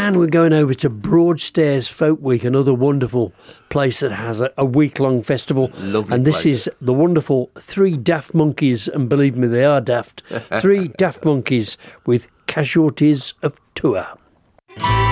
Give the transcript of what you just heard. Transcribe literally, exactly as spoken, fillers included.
And we're going over to Broadstairs Folk Week, another wonderful place that has a, a week-long festival. Lovely And this place. is the wonderful Three Daft Monkeys, and believe me, they are daft. Three Daft Monkeys with Casualties of Tour.